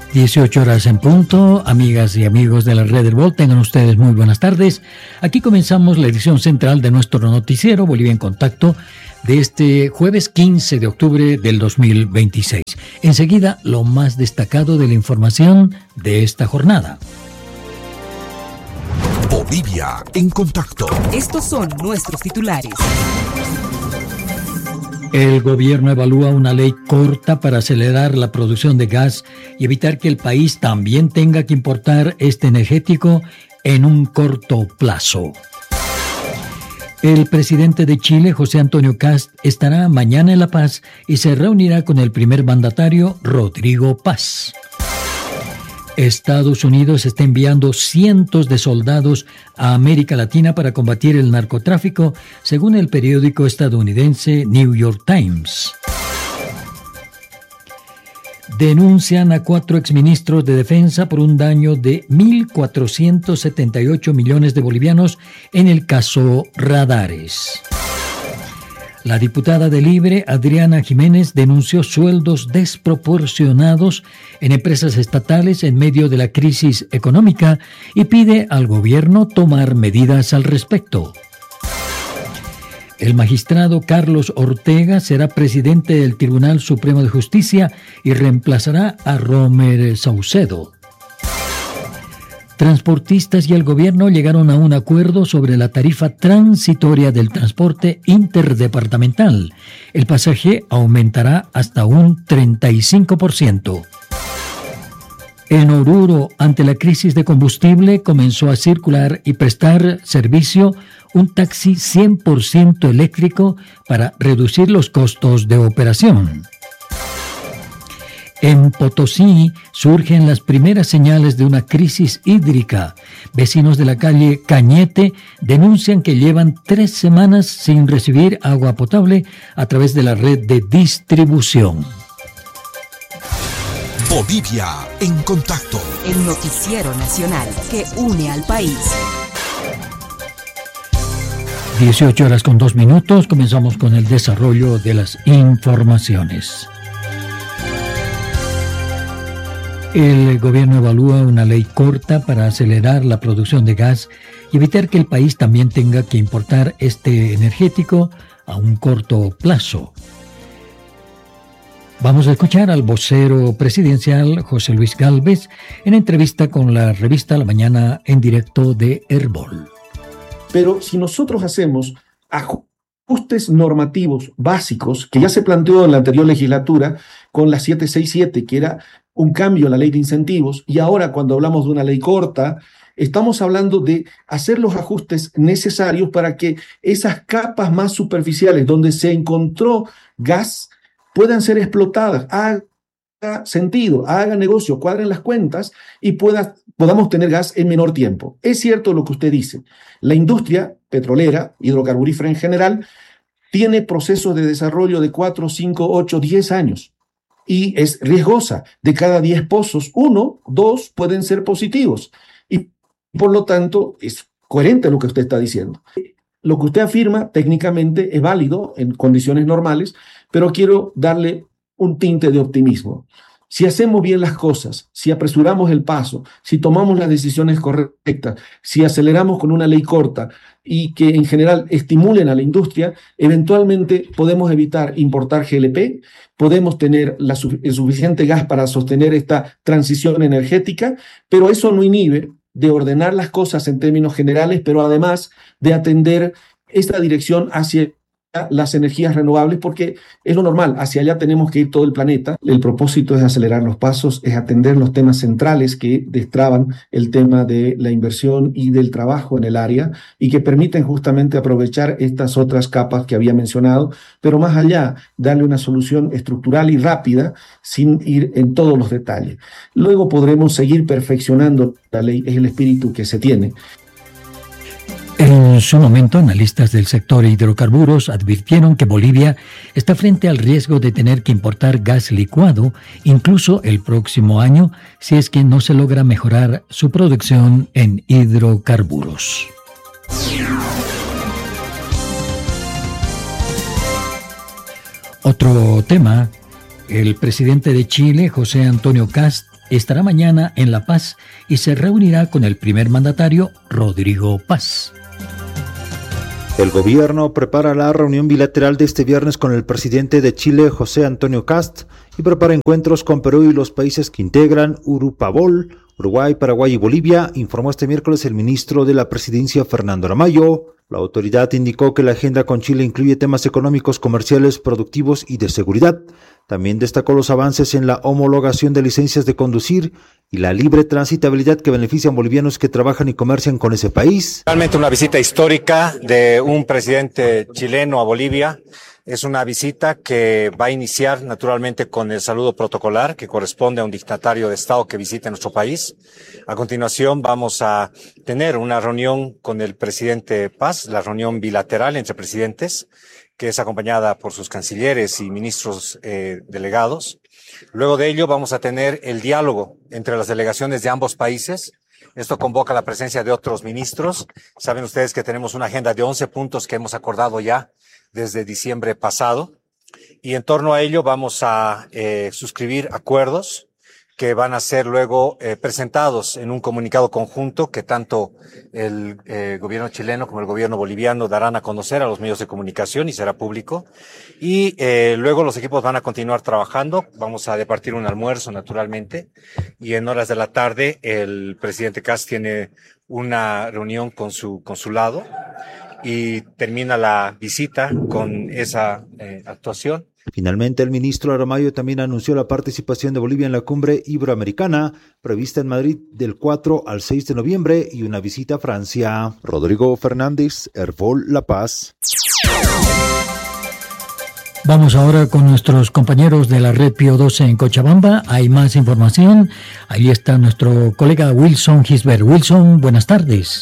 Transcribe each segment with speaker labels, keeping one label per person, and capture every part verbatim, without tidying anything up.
Speaker 1: dieciocho horas en punto, amigas y amigos de la Red del Volt, tengan ustedes muy buenas tardes. Aquí comenzamos la edición central de nuestro noticiero Bolivia en Contacto de este jueves quince de octubre del dos mil veintiséis. Enseguida, lo más destacado de la información de esta jornada.
Speaker 2: Bolivia en Contacto.
Speaker 3: Estos son nuestros titulares.
Speaker 1: El gobierno evalúa una ley corta para acelerar la producción de gas y evitar que el país también tenga que importar este energético en un corto plazo. El presidente de Chile, José Antonio Kast, estará mañana en La Paz y se reunirá con el primer mandatario, Rodrigo Paz. Estados Unidos está enviando cientos de soldados a América Latina para combatir el narcotráfico, según el periódico estadounidense New York Times. Denuncian a cuatro exministros de Defensa por un daño de mil cuatrocientos setenta y ocho millones de bolivianos en el caso Radares. La diputada de Libre, Adriana Jiménez, denunció sueldos desproporcionados en empresas estatales en medio de la crisis económica y pide al gobierno tomar medidas al respecto. El magistrado Carlos Ortega será presidente del Tribunal Supremo de Justicia y reemplazará a Romer Saucedo. Transportistas y el gobierno llegaron a un acuerdo sobre la tarifa transitoria del transporte interdepartamental. El pasaje aumentará hasta un treinta y cinco por ciento. En Oruro, ante la crisis de combustible, comenzó a circular y prestar servicio un taxi cien por ciento eléctrico para reducir los costos de operación. En Potosí surgen las primeras señales de una crisis hídrica. Vecinos de la calle Cañete denuncian que llevan tres semanas sin recibir agua potable a través de la red de distribución.
Speaker 2: Bolivia en Contacto.
Speaker 3: El noticiero nacional que une al país.
Speaker 1: dieciocho horas con dos minutos, comenzamos con el desarrollo de las informaciones. El gobierno evalúa una ley corta para acelerar la producción de gas y evitar que el país también tenga que importar este energético a un corto plazo. Vamos a escuchar al vocero presidencial José Luis Gálvez en entrevista con la revista La Mañana en directo de Herbol.
Speaker 4: Pero si nosotros hacemos ajustes normativos básicos, que ya se planteó en la anterior legislatura con la siete sesenta y siete, que era un cambio a la ley de incentivos, y ahora cuando hablamos de una ley corta, estamos hablando de hacer los ajustes necesarios para que esas capas más superficiales donde se encontró gas puedan ser explotadas, haga sentido, haga negocio, cuadren las cuentas y pueda, podamos tener gas en menor tiempo. Es cierto lo que usted dice, la industria petrolera, hidrocarburífera en general, tiene procesos de desarrollo de cuatro, cinco, ocho, diez años. Y es riesgosa. De cada diez pozos, uno, dos pueden ser positivos. Y por lo tanto, es coherente lo que usted está diciendo. Lo que usted afirma técnicamente es válido en condiciones normales, pero quiero darle un tinte de optimismo. Si hacemos bien las cosas, si apresuramos el paso, si tomamos las decisiones correctas, si aceleramos con una ley corta y que en general estimulen a la industria, eventualmente podemos evitar importar G L P, podemos tener la, el suficiente gas para sostener esta transición energética, pero eso no inhibe de ordenar las cosas en términos generales, pero además de atender esta dirección hacia las energías renovables, porque es lo normal, hacia allá tenemos que ir todo el planeta. El propósito es acelerar los pasos, es atender los temas centrales que destraban el tema de la inversión y del trabajo en el área y que permiten justamente aprovechar estas otras capas que había mencionado, pero más allá, darle una solución estructural y rápida sin ir en todos los detalles. Luego podremos seguir perfeccionando la ley, es el espíritu que se tiene.
Speaker 1: En su momento, analistas del sector hidrocarburos advirtieron que Bolivia está frente al riesgo de tener que importar gas licuado, incluso el próximo año, si es que no se logra mejorar su producción en hidrocarburos. Otro tema El presidente de Chile, José Antonio Kast, estará mañana en La Paz y se reunirá con el primer mandatario, Rodrigo Paz.
Speaker 5: El gobierno prepara la reunión bilateral de este viernes con el presidente de Chile, José Antonio Kast, y prepara encuentros con Perú y los países que integran Urupabol, Uruguay, Paraguay y Bolivia, informó este miércoles el ministro de la Presidencia, Fernando Aramayo. La autoridad indicó que la agenda con Chile incluye temas económicos, comerciales, productivos y de seguridad. También destacó los avances en la homologación de licencias de conducir y la libre transitabilidad que benefician bolivianos que trabajan y comercian con ese país.
Speaker 6: Realmente una visita histórica de un presidente chileno a Bolivia. Es una visita que va a iniciar naturalmente con el saludo protocolar que corresponde a un dignatario de Estado que visite nuestro país. A continuación vamos a tener una reunión con el presidente Paz, la reunión bilateral entre presidentes, que es acompañada por sus cancilleres y ministros eh, delegados. Luego de ello vamos a tener el diálogo entre las delegaciones de ambos países. Esto convoca la presencia de otros ministros. Saben ustedes que tenemos una agenda de once puntos que hemos acordado ya desde diciembre pasado. Y en torno a ello vamos a eh, suscribir acuerdos que van a ser luego eh, presentados en un comunicado conjunto que tanto el eh, gobierno chileno como el gobierno boliviano darán a conocer a los medios de comunicación y será público. Y eh, luego los equipos van a continuar trabajando. Vamos a departir un almuerzo, naturalmente. Y en horas de la tarde el presidente Kast tiene una reunión con su consulado y termina la visita con esa eh, actuación.
Speaker 5: Finalmente, el ministro Aramayo también anunció la participación de Bolivia en la cumbre iberoamericana, prevista en Madrid del cuatro al seis de noviembre, y una visita a Francia. Rodrigo Fernández, Hervol, La Paz.
Speaker 1: Vamos ahora con nuestros compañeros de la red Pío doce en Cochabamba. Hay más información. Ahí está nuestro colega Wilson Gisbert. Wilson, buenas tardes.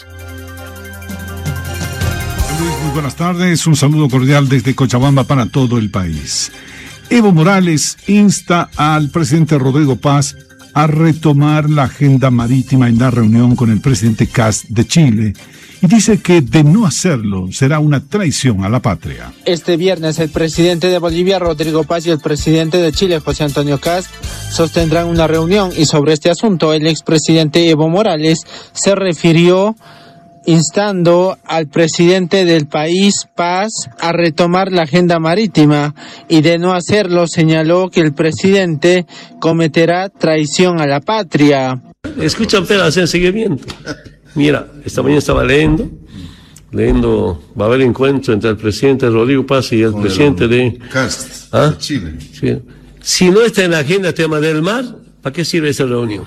Speaker 7: Muy buenas tardes, un saludo cordial desde Cochabamba para todo el país. Evo Morales insta al presidente Rodrigo Paz a retomar la agenda marítima en la reunión con el presidente Kast de Chile y dice que de no hacerlo será una traición a la patria.
Speaker 8: Este viernes el presidente de Bolivia, Rodrigo Paz, y el presidente de Chile, José Antonio Kast, sostendrán una reunión y sobre este asunto el expresidente Evo Morales se refirió instando al presidente del país, Paz, a retomar la agenda marítima y de no hacerlo señaló que el presidente cometerá traición a la patria.
Speaker 9: Escuchan, pero hacen seguimiento. Mira, esta mañana estaba leyendo, leyendo, va a haber encuentro entre el presidente Rodrigo Paz y el Con presidente el de
Speaker 7: Kast,
Speaker 9: ¿Ah?
Speaker 7: de Chile.
Speaker 9: Sí. Si no está en la agenda el tema del mar, ¿para qué sirve esa reunión?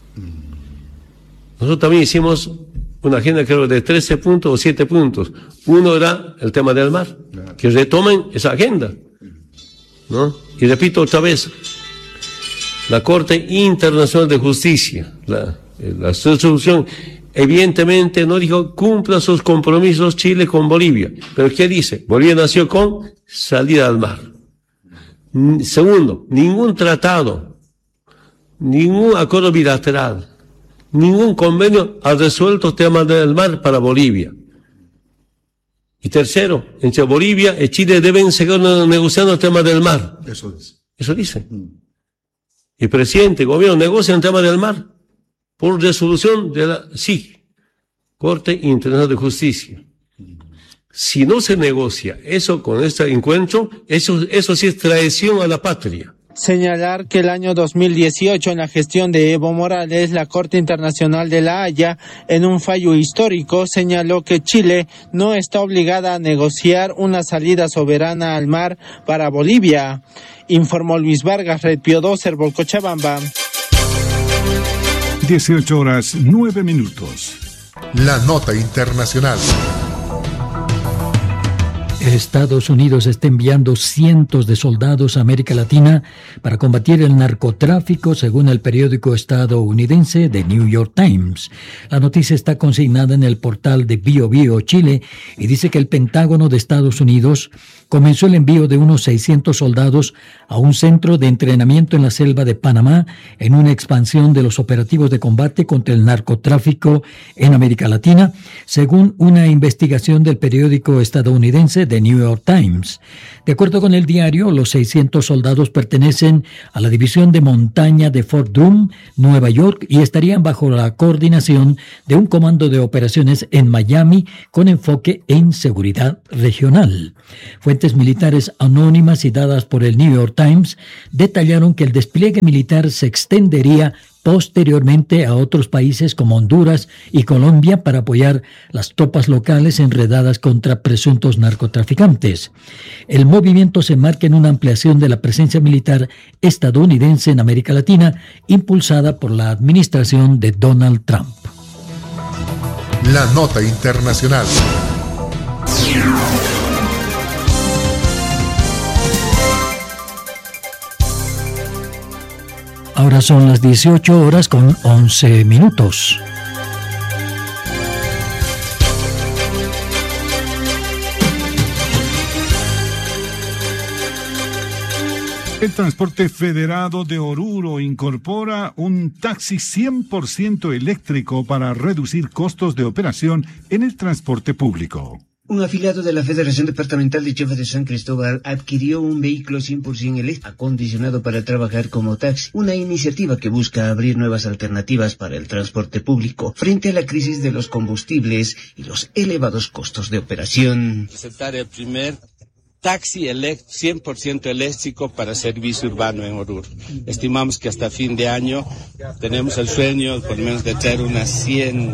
Speaker 9: Nosotros también hicimos una agenda creo de trece puntos o siete puntos. Uno era el tema del mar, claro, que retomen esa agenda, ¿no? Y repito otra vez, la Corte Internacional de Justicia, la, la resolución, evidentemente no dijo cumpla sus compromisos Chile con Bolivia, pero ¿qué dice? Bolivia nació con salida al mar. Segundo, ningún tratado, ningún acuerdo bilateral, ningún convenio ha resuelto el tema del mar para Bolivia. Y tercero, entre Bolivia y Chile deben seguir negociando el tema del mar.
Speaker 7: Eso dice.
Speaker 9: Eso dice. Mm. El presidente, el gobierno negocian el tema del mar por resolución de la C I G, Corte Internacional de Justicia. Mm. Si no se negocia eso con este encuentro, eso, eso sí es traición a la patria.
Speaker 8: Señalar que el año dos mil dieciocho, en la gestión de Evo Morales, la Corte Internacional de La Haya, en un fallo histórico, señaló que Chile no está obligada a negociar una salida soberana al mar para Bolivia. Informó Luis Vargas, Red Pío doce, Cochabamba.
Speaker 7: dieciocho horas, nueve minutos.
Speaker 2: La nota internacional.
Speaker 1: Estados Unidos está enviando cientos de soldados a América Latina para combatir el narcotráfico, según el periódico estadounidense The New York Times. La noticia está consignada en el portal de Bio Bio Chile y dice que el Pentágono de Estados Unidos comenzó el envío de unos seiscientos soldados a un centro de entrenamiento en la selva de Panamá en una expansión de los operativos de combate contra el narcotráfico en América Latina, según una investigación del periódico estadounidense The New York Times. De acuerdo con el diario, los seiscientos soldados pertenecen a la división de montaña de Fort Drum, Nueva York, y estarían bajo la coordinación de un comando de operaciones en Miami con enfoque en seguridad regional. Fuentes militares anónimas y dadas por el New York Times detallaron que el despliegue militar se extendería posteriormente a otros países como Honduras y Colombia para apoyar las tropas locales enredadas contra presuntos narcotraficantes. El movimiento se enmarca en una ampliación de la presencia militar estadounidense en América Latina, impulsada por la administración de Donald Trump.
Speaker 2: La nota internacional.
Speaker 1: Ahora son las dieciocho horas con once minutos.
Speaker 7: El Transporte Federado de Oruro incorpora un taxi cien por ciento eléctrico para reducir costos de operación en el transporte público.
Speaker 10: Un afiliado de la Federación Departamental de Chofer de San Cristóbal adquirió un vehículo cien por ciento eléctrico acondicionado para trabajar como taxi, una iniciativa que busca abrir nuevas alternativas para el transporte público frente a la crisis de los combustibles y los elevados costos de operación.
Speaker 11: Presentar el primer taxi elect- cien por ciento eléctrico para servicio urbano en Oruro. Estimamos que hasta fin de año tenemos el sueño por lo menos de traer unas cien,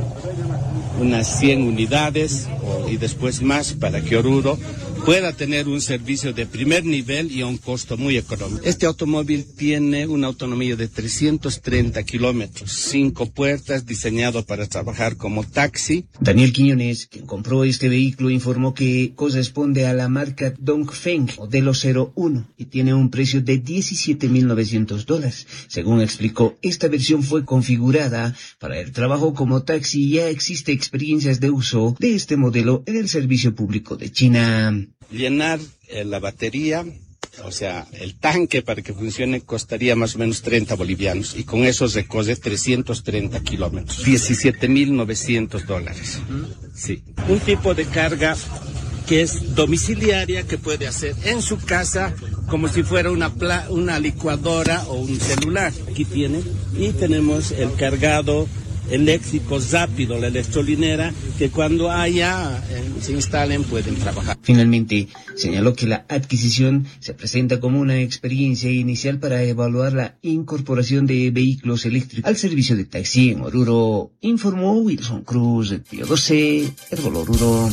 Speaker 11: unas cien unidades o, y después más para que Oruro pueda tener un servicio de primer nivel y a un costo muy económico. Este automóvil tiene una autonomía de trescientos treinta kilómetros, cinco puertas, diseñado para trabajar como taxi.
Speaker 10: Daniel Quiñones, quien compró este vehículo, informó que corresponde a la marca Dongfeng modelo cero uno y tiene un precio de diecisiete mil novecientos dólares. Según explicó, esta versión fue configurada para el trabajo como taxi y ya existe experiencias de uso de este modelo en el servicio público de China.
Speaker 11: Llenar eh, la batería, o sea, el tanque para que funcione costaría más o menos treinta bolivianos y con eso recorre trescientos treinta kilómetros, diecisiete mil novecientos dólares. Sí. Un tipo de carga que es domiciliaria, que puede hacer en su casa como si fuera una, pla- una licuadora o un celular. Aquí tiene. Y tenemos el cargado eléctrico rápido, la electrolinera, que cuando haya eh, se instalen pueden trabajar.
Speaker 10: Finalmente, señaló que la adquisición se presenta como una experiencia inicial para evaluar la incorporación de vehículos eléctricos al servicio de taxi en Oruro, informó Wilson Cruz de Pío doce, Herbol Oruro.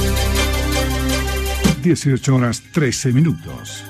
Speaker 7: dieciocho horas trece minutos.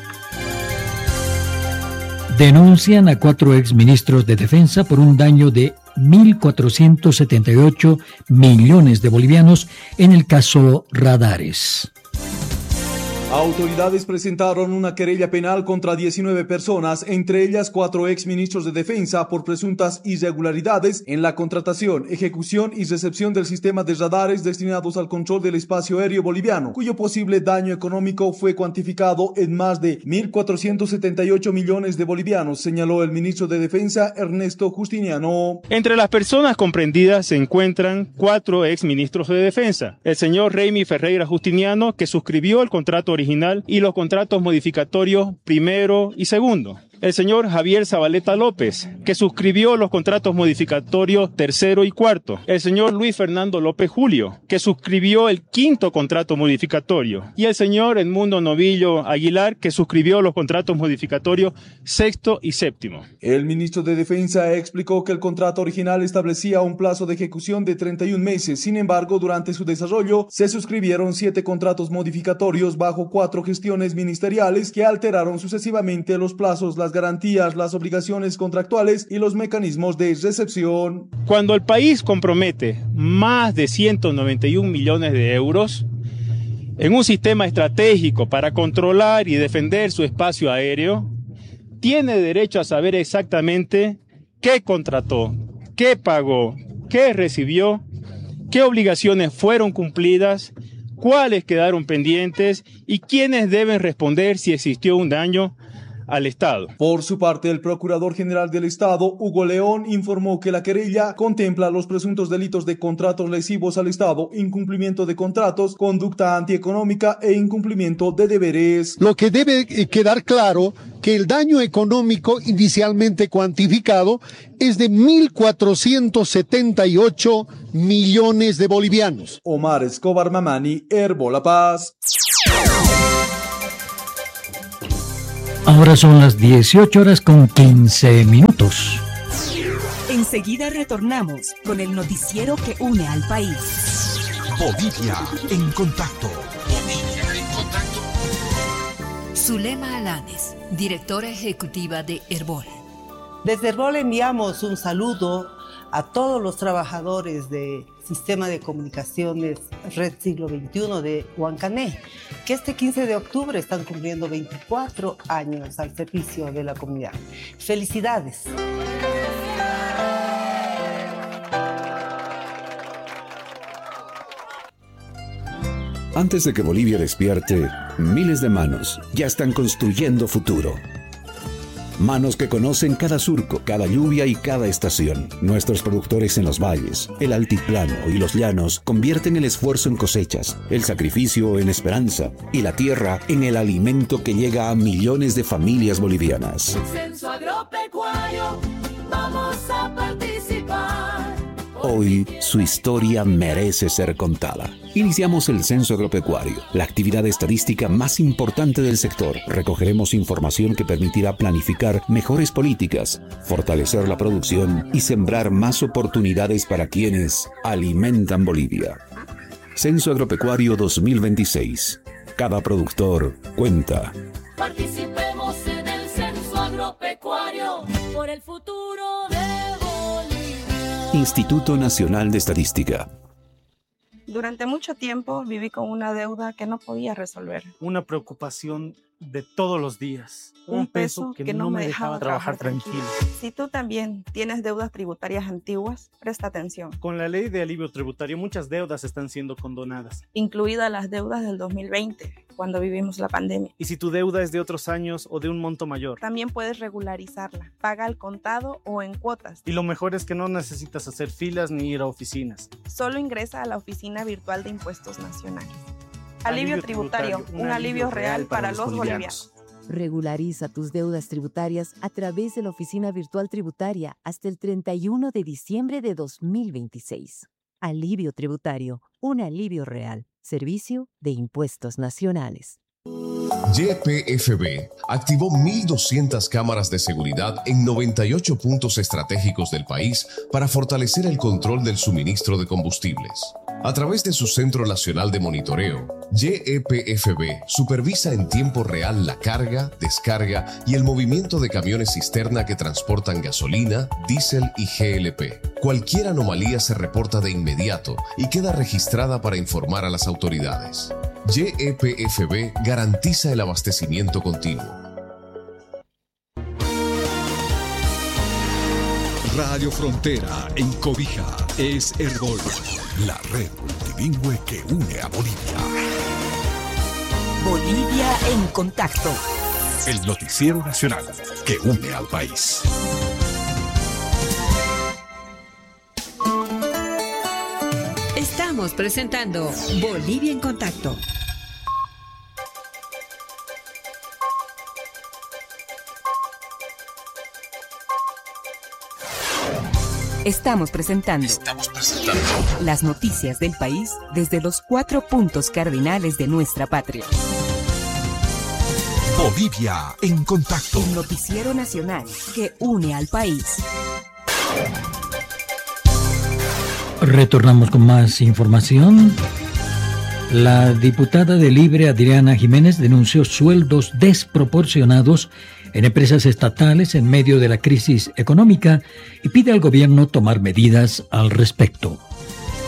Speaker 1: Denuncian a cuatro exministros de Defensa por un daño de mil cuatrocientos setenta y ocho millones de bolivianos en el caso Radares.
Speaker 12: Autoridades presentaron una querella penal contra diecinueve personas, entre ellas cuatro exministros de Defensa, por presuntas irregularidades en la contratación, ejecución y recepción del sistema de radares destinados al control del espacio aéreo boliviano, cuyo posible daño económico fue cuantificado en más de mil cuatrocientos setenta y ocho millones de bolivianos, señaló el ministro de Defensa, Ernesto Justiniano.
Speaker 13: Entre las personas comprendidas se encuentran cuatro exministros de Defensa: el señor Reimi Ferreira Justiniano, que suscribió el contrato original original y los contratos modificatorios primero y segundo. El señor Javier Zabaleta López, que suscribió los contratos modificatorios tercero y cuarto. El señor Luis Fernando López Julio, que suscribió el quinto contrato modificatorio. Y el señor Edmundo Novillo Aguilar, que suscribió los contratos modificatorios sexto y séptimo.
Speaker 12: El ministro de Defensa explicó que el contrato original establecía un plazo de ejecución de treinta y un meses. Sin embargo, durante su desarrollo se suscribieron siete contratos modificatorios bajo cuatro gestiones ministeriales que alteraron sucesivamente los plazos, las garantías, las obligaciones contractuales y los mecanismos de recepción.
Speaker 13: Cuando el país compromete más de ciento noventa y un millones de euros en un sistema estratégico para controlar y defender su espacio aéreo, tiene derecho a saber exactamente qué contrató, qué pagó, qué recibió, qué obligaciones fueron cumplidas, cuáles quedaron pendientes y quiénes deben responder si existió un daño al Estado.
Speaker 12: Por su parte, el Procurador General del Estado, Hugo León, informó que la querella contempla los presuntos delitos de contratos lesivos al Estado, incumplimiento de contratos, conducta antieconómica e incumplimiento de deberes.
Speaker 14: Lo que debe quedar claro que el daño económico inicialmente cuantificado es de mil cuatrocientos setenta y ocho millones de bolivianos.
Speaker 12: Omar Escobar Mamani, Herbo La Paz.
Speaker 1: Ahora son las dieciocho horas con quince minutos.
Speaker 3: Enseguida retornamos con el noticiero que une al país.
Speaker 2: Bolivia en contacto.
Speaker 3: Bolivia en contacto. Zulema Alanes, directora ejecutiva de Herbol.
Speaker 15: Desde Herbol enviamos un saludo a todos los trabajadores de Sistema de Comunicaciones Red Siglo veintiuno de Huancané, que este quince de octubre están cumpliendo veinticuatro años al servicio de la comunidad. ¡Felicidades!
Speaker 16: Antes de que Bolivia despierte, miles de manos ya están construyendo futuro. Manos que conocen cada surco, cada lluvia y cada estación. Nuestros productores en los valles, el altiplano y los llanos convierten el esfuerzo en cosechas, el sacrificio en esperanza y la tierra en el alimento que llega a millones de familias bolivianas.
Speaker 17: Censo Agropecuario, vamos a participar.
Speaker 16: Hoy su historia merece ser contada. Iniciamos el Censo Agropecuario, la actividad estadística más importante del sector. Recogeremos información que permitirá planificar mejores políticas, fortalecer la producción y sembrar más oportunidades para quienes alimentan Bolivia. Censo Agropecuario dos mil veintiséis. Cada productor cuenta.
Speaker 17: Participemos en el Censo Agropecuario por el futuro de Bolivia.
Speaker 16: Instituto Nacional de Estadística.
Speaker 18: Durante mucho tiempo viví con una deuda que no podía resolver.
Speaker 19: Una preocupación de todos los días.
Speaker 18: Un, un peso, peso que, que no me dejaba, dejaba trabajar, trabajar tranquilo. tranquilo. Si tú también tienes deudas tributarias antiguas, presta atención.
Speaker 19: Con la ley de alivio tributario muchas deudas están siendo condonadas.
Speaker 18: Incluidas las deudas del dos mil veinte, cuando vivimos la pandemia.
Speaker 19: Y si tu deuda es de otros años o de un monto mayor,
Speaker 18: también puedes regularizarla. Paga al contado o en cuotas.
Speaker 19: Y lo mejor es que no necesitas hacer filas ni ir a oficinas.
Speaker 18: Solo ingresa a la Oficina Virtual de Impuestos Nacionales. Alivio, alivio tributario, tributario, un, un alivio real para, para los bolivianos. bolivianos.
Speaker 3: Regulariza tus deudas tributarias a través de la Oficina Virtual Tributaria hasta el treinta y uno de diciembre de dos mil veintiséis. Alivio tributario, un alivio real. Servicio de Impuestos Nacionales.
Speaker 20: Y P F B activó mil doscientas cámaras de seguridad en noventa y ocho puntos estratégicos del país para fortalecer el control del suministro de combustibles. A través de su Centro Nacional de Monitoreo, Y E P F B supervisa en tiempo real la carga, descarga y el movimiento de camiones cisterna que transportan gasolina, diésel y G L P. Cualquier anomalía se reporta de inmediato y queda registrada para informar a las autoridades. Y E P F B garantiza el abastecimiento continuo.
Speaker 2: Radio Frontera en Cobija es Herbol, la red multilingüe que une a Bolivia.
Speaker 3: Bolivia en contacto.
Speaker 2: El noticiero nacional que une al país.
Speaker 3: Estamos presentando Bolivia en contacto. Estamos presentando,
Speaker 2: Estamos presentando
Speaker 3: las noticias del país desde los cuatro puntos cardinales de nuestra patria.
Speaker 2: Bolivia en contacto.
Speaker 3: El noticiero nacional que une al país.
Speaker 1: Retornamos con más información. La diputada de Libre, Adriana Jiménez, denunció sueldos desproporcionados en empresas estatales en medio de la crisis económica y pide al gobierno tomar medidas al respecto.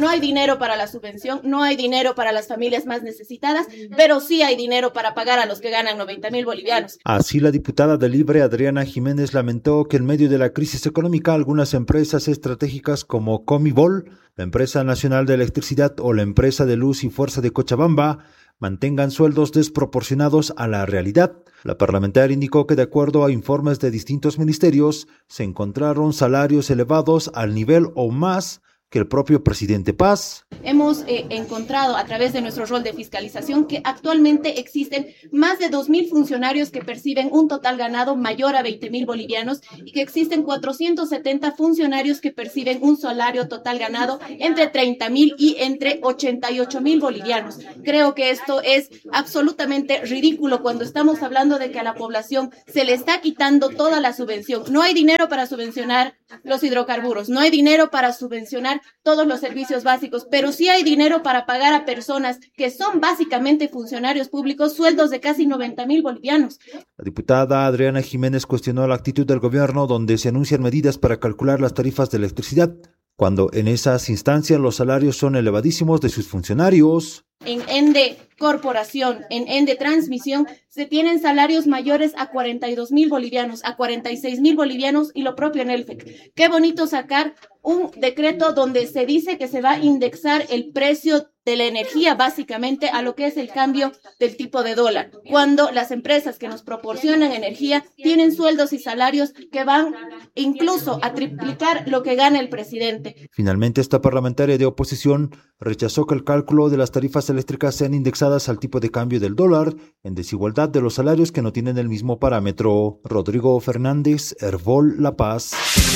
Speaker 21: No hay dinero para la subvención, no hay dinero para las familias más necesitadas, pero sí hay dinero para pagar a los que ganan noventa mil bolivianos.
Speaker 5: Así, la diputada de Libre, Adriana Jiménez, lamentó que en medio de la crisis económica algunas empresas estratégicas como Comibol, la empresa nacional de electricidad o la empresa de luz y fuerza de Cochabamba mantengan sueldos desproporcionados a la realidad. La parlamentaria indicó que de acuerdo a informes de distintos ministerios, se encontraron salarios elevados al nivel o más que el propio presidente Paz.
Speaker 21: Hemos eh, encontrado a través de nuestro rol de fiscalización que actualmente existen más de dos mil funcionarios que perciben un total ganado mayor a veinte mil bolivianos y que existen cuatrocientos setenta funcionarios que perciben un salario total ganado entre treinta mil y entre ochenta y ocho mil bolivianos. Creo que esto es absolutamente ridículo cuando estamos hablando de que a la población se le está quitando toda la subvención. No hay dinero para subvencionar los hidrocarburos, no hay dinero para subvencionar todos los servicios básicos, pero sí hay dinero para pagar a personas que son básicamente funcionarios públicos sueldos de casi noventa mil bolivianos.
Speaker 5: La diputada Adriana Jiménez cuestionó la actitud del gobierno donde se anuncian medidas para calcular las tarifas de electricidad, cuando en esas instancias los salarios son elevadísimos de sus funcionarios.
Speaker 21: En Ende Corporación, en Ende Transmisión, se tienen salarios mayores a cuarenta y dos mil bolivianos, a cuarenta y seis mil bolivianos y lo propio en Elfec. Qué bonito sacar un decreto donde se dice que se va a indexar el precio de la energía básicamente a lo que es el cambio del tipo de dólar, cuando las empresas que nos proporcionan energía tienen sueldos y salarios que van incluso a triplicar lo que gana el presidente.
Speaker 5: Finalmente, esta parlamentaria de oposición rechazó que el cálculo de las tarifas eléctricas sean indexadas al tipo de cambio del dólar, en desigualdad de los salarios que no tienen el mismo parámetro. Rodrigo Fernández, Hervol, La Paz.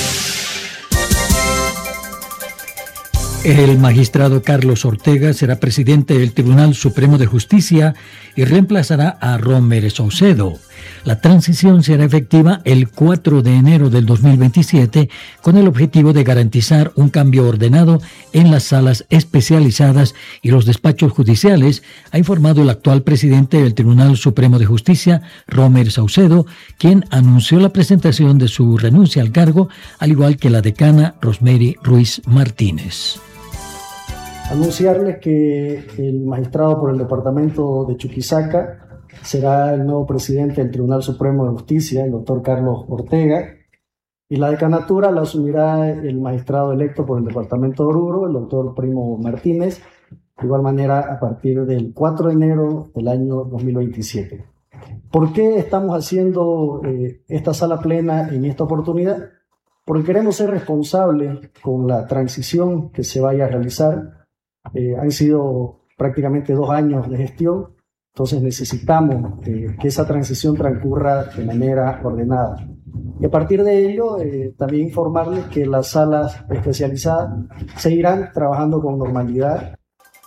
Speaker 1: El magistrado Carlos Ortega será presidente del Tribunal Supremo de Justicia y reemplazará a Romer Saucedo. La transición será efectiva el cuatro de enero del dos mil veintisiete con el objetivo de garantizar un cambio ordenado en las salas especializadas y los despachos judiciales, ha informado el actual presidente del Tribunal Supremo de Justicia, Romer Saucedo, quien anunció la presentación de su renuncia al cargo, al igual que la decana Rosemary Ruiz Martínez.
Speaker 22: Anunciarles que el magistrado por el departamento de Chuquisaca será el nuevo presidente del Tribunal Supremo de Justicia, el doctor Carlos Ortega, y la decanatura la asumirá el magistrado electo por el departamento de Oruro, el doctor Primo Martínez, de igual manera a partir del cuatro de enero del año dos mil veintisiete. ¿Por qué estamos haciendo eh, esta sala plena en esta oportunidad? Porque queremos ser responsables con la transición que se vaya a realizar. Eh, han sido prácticamente dos años de gestión, entonces necesitamos eh, que esa transición transcurra de manera ordenada. Y a partir de ello, eh, también informarles que las salas especializadas seguirán trabajando con normalidad.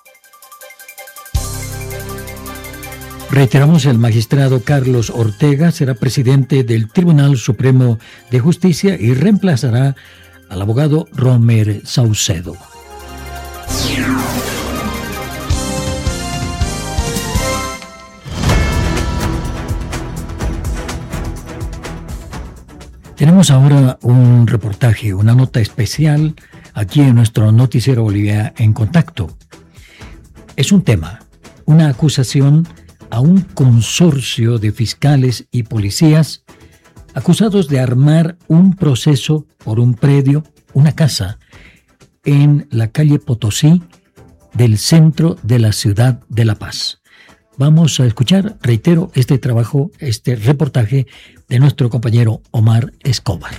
Speaker 1: Reiteramos, el magistrado Carlos Ortega será presidente del Tribunal Supremo de Justicia y reemplazará al abogado Romer Saucedo. Tenemos ahora un reportaje, una nota especial aquí en nuestro noticiero Bolivia en Contacto. Es un tema, una acusación a un consorcio de fiscales y policías acusados de armar un proceso por un predio, una casa, en la calle Potosí del centro de la ciudad de La Paz. Vamos a escuchar, reitero, este trabajo, este reportaje de nuestro compañero Omar Escobar.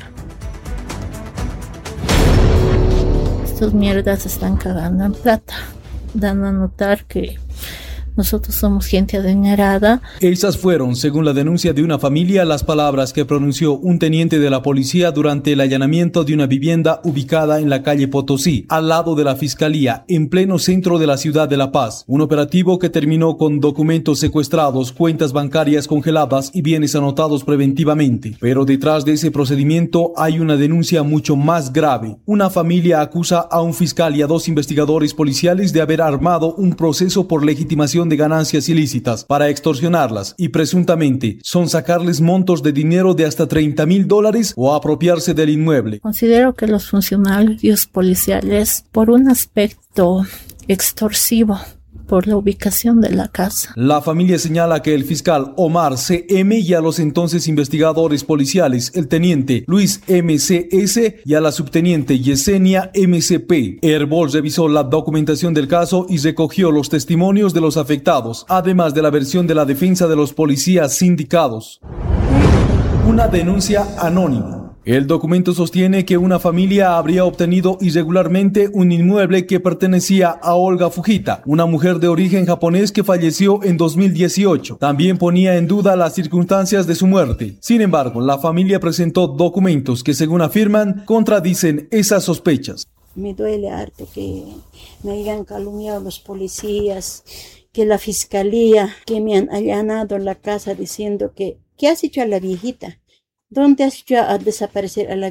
Speaker 23: Estos mierdas están cagando en plata, dando a notar que nosotros somos gente adinerada.
Speaker 12: Esas fueron, según la denuncia de una familia, las palabras que pronunció un teniente de la policía durante el allanamiento de una vivienda ubicada en la calle Potosí, al lado de la fiscalía, en pleno centro de la ciudad de La Paz. Un operativo que terminó con documentos secuestrados, cuentas bancarias congeladas y bienes anotados preventivamente. Pero detrás de ese procedimiento hay una denuncia mucho más grave. Una familia acusa a un fiscal y a dos investigadores policiales de haber armado un proceso por legitimación de ganancias ilícitas para extorsionarlas y presuntamente son sacarles montos de dinero de hasta treinta mil dólares o apropiarse del inmueble.
Speaker 23: Considero que los funcionarios policiales, por un aspecto extorsivo, por la ubicación de la casa.
Speaker 12: La familia señala que el fiscal Omar C M y a los entonces investigadores policiales, el teniente Luis M C S y a la subteniente Yesenia M C P. Herbol revisó la documentación del caso y recogió los testimonios de los afectados, además de la versión de la defensa de los policías sindicados. Una denuncia anónima. El documento sostiene que una familia habría obtenido irregularmente un inmueble que pertenecía a Olga Fujita, una mujer de origen japonés que falleció en dos mil dieciocho. También ponía en duda las circunstancias de su muerte. Sin embargo, la familia presentó documentos que, según afirman, contradicen esas sospechas.
Speaker 4: Me duele harto que me hayan calumniado los policías, que la fiscalía, que me han allanado la casa diciendo que ¿qué has hecho a la viejita? ¿Dónde has hecho a desaparecer a la